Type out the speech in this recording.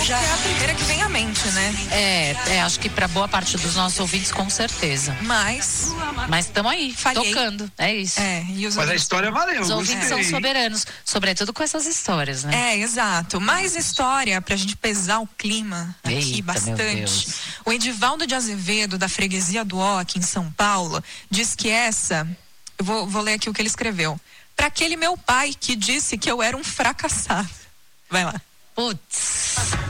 já é a primeira que vem à mente, né? Acho que para boa parte dos nossos ouvintes, com certeza. Mas estamos aí, tocando. É isso. Mas a história valeu. Os ouvintes são soberanos, sobretudo com essas histórias, né? Exato. Mais história pra gente pesar o clima aqui bastante. O Edivaldo de Azevedo, da Freguesia do Ó, aqui em São Paulo, diz que eu vou ler aqui o que ele escreveu. Pra aquele meu pai que disse que eu era um fracassado. Vai lá. Putz.